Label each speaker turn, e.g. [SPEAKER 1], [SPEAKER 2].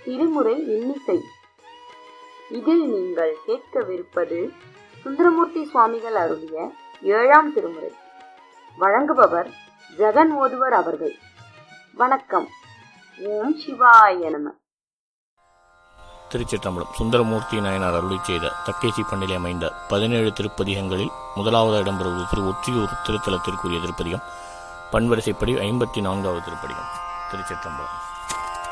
[SPEAKER 1] திருமுறை இன்னிசை. இதில் நீங்கள் கேட்கவிருப்பது சுந்தரமூர்த்தி சுவாமிகள் அருளிய 7ஆம் திருமுறை. வழங்குபவர் ஜெகன் ஓதுவர் அவர்கள். வணக்கம். ஓம் சிவாய நம.
[SPEAKER 2] திருச்சிற்றம்பலம். சுந்தரமூர்த்தி நாயனார் அருளி செய்த தக்கேசி பண்ணிலே அமைந்த 17 திருப்பதிகங்களில் முதலாவது இடம்பெறுவது திரு ஒற்றியூர் திருத்தலத்திற்குரிய திருப்பதிகம். பண்வரிசைப்படி 54வது திருப்பதிகம். திருச்சிற்றம்பலம்.